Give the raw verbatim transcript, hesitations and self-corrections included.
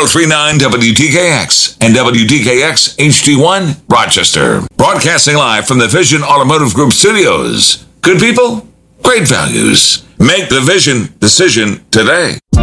three point nine W D K X and W D K X H D one, Rochester. Broadcasting live from the Vision Automotive Group studios. Good people, great values. Make the Vision decision today.